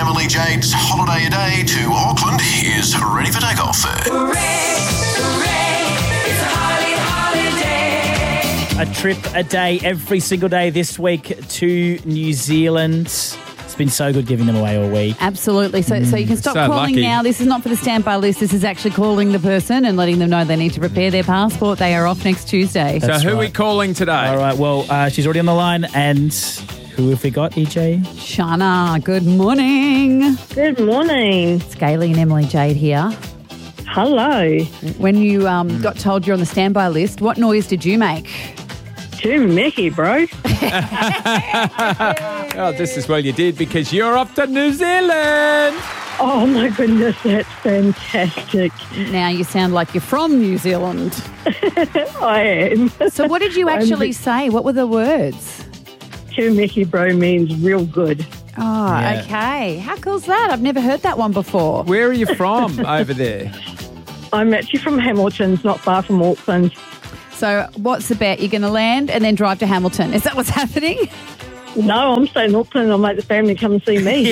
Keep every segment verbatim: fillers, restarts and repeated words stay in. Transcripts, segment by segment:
Emily Jade's holiday a day to Auckland is ready for takeoff. Hooray, hooray, it's a Harley holiday. A trip a day every single day this week to New Zealand. It's been so good giving them away all week. Absolutely. So so you can stop So calling lucky. now. This is not for the standby list. This is actually calling the person and letting them know they need to prepare their passport. They are off next Tuesday. So That's who are we right. calling today? All right, well, uh, she's already on the line. And who have we got, E J? Shana, good morning. Good morning. It's Gailey and Emily Jade here. Hello. When you um, got told you're on the standby list, what noise did you make? Too Mickey, bro. Oh, just as well you did because you're off to New Zealand. Oh, my goodness, that's fantastic. Now you sound like you're from New Zealand. I am. So what did you actually say? What were the words? Too Mickey, bro means real good. Oh, Yeah. okay. How cool's that? I've never heard that one before. Where are you from over there? I'm actually from Hamilton, it's not far from Auckland. So what's the bet? You're going to land and then drive to Hamilton. Is that what's happening? No, I'm staying in Auckland. I'll make the family come and see me.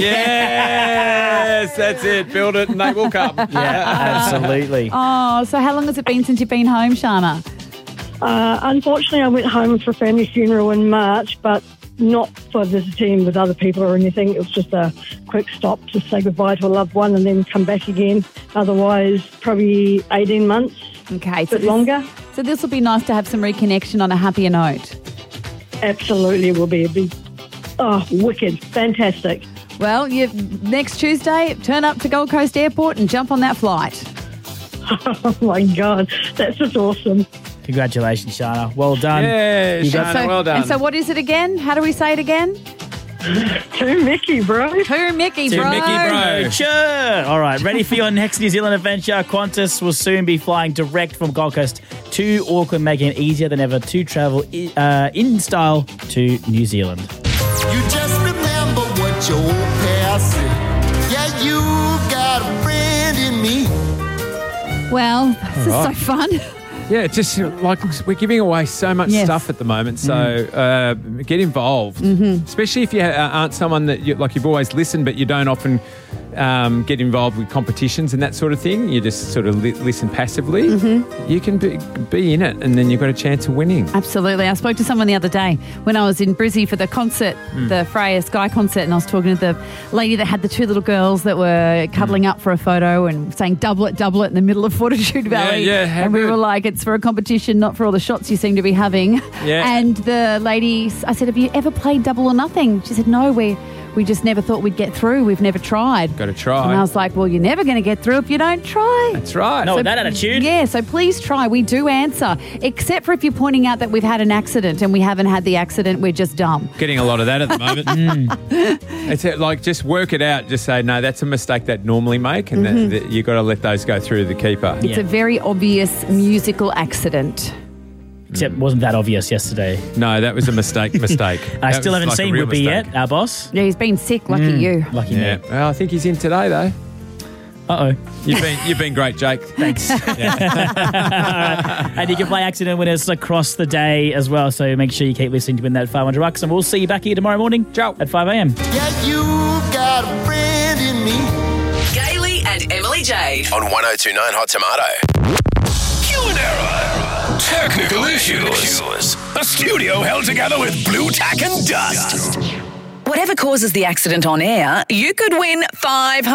Yes, that's it. Build it and they will come. Yeah, absolutely. Oh, so how long has it been since you've been home, Shana? Uh, unfortunately, I went home for a family funeral in March, but not for visiting with other people or anything. It was just a quick stop to say goodbye to a loved one and then come back again. Otherwise, probably eighteen months, Okay. a So bit longer. So this will be nice to have some reconnection on a happier note. Absolutely will be a big, oh, wicked, fantastic. Well, you next Tuesday, turn up to Gold Coast Airport and jump on that flight. Oh, my God, that's just awesome. Congratulations, Shana. Well done. Yeah, You got- Shana, So, well done. And so what is it again? How do we say it again? Too Mickey, bro. To Mickey, To bro. Mickey, bro. Sure. All right, ready for your next New Zealand adventure? Qantas will soon be flying direct from Gold Coast to Auckland, making it easier than ever to travel i- uh, in style to New Zealand. You just remember what your old past said. Yeah, you got a friend in me. Well, this is so right. fun. Yeah, it's just like we're giving away so much Yes. stuff at the moment. So uh, get involved, especially if you ha- aren't someone that you, like you've always listened, but you don't often um, get involved with competitions and that sort of thing. You just sort of li- listen passively. You can be, be in it, and then you've got a chance of winning. Absolutely. I spoke to someone the other day when I was in Brizzy for the concert, the Freya Sky concert, and I was talking to the lady that had the two little girls that were cuddling up for a photo and saying double it, double it in the middle of Fortitude Valley. yeah, how and we good. were like, it's for a competition, not for all the shots you seem to be having. Yeah. And the lady, I said, have you ever played double or nothing? She said, no, we we just never thought we'd get through. We've never tried. Got to try. And I was like, well, you're never going to get through if you don't try. That's right. No, with that attitude. Yeah, so please try. We do answer, except for if you're pointing out that we've had an accident and we haven't had the accident, we're just dumb. Getting a lot of that at the moment. It's uh, like just work it out. Just say no. That's a mistake they'd normally make, and that, that you got to let those go through the keeper. It's a very obvious musical accident. Except it wasn't that obvious yesterday. No, that was a mistake. Mistake. I That still was haven't like a seen real Whoopi mistake. yet, our boss. Yeah, he's been sick. Lucky you. Lucky Yeah. me. Well, I think he's in today though. Uh-oh. You've been you've been great, Jake. Thanks. And you can play Accident Winners across the day as well, so make sure you keep listening to win that five hundred bucks, and we'll see you back here tomorrow morning Ciao. at five a.m. Yeah, you got a friend in me. Gailey and Emily Jade. On one oh two nine Hot Tomato. Human error. Technical issues. A studio held together with blue tack and dust. Whatever causes the accident on air, you could win five